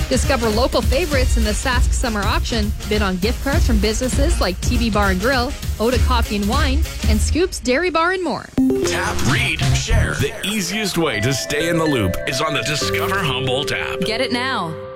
Discover local favorites in the Sask Summer Auction. Bid on gift cards from businesses like TB Bar and Grill, Oda Coffee and Wine, and Scoops Dairy Bar and more. Tap, read, share. The easiest way to stay in the loop is on the Discover Humboldt app. Get it now.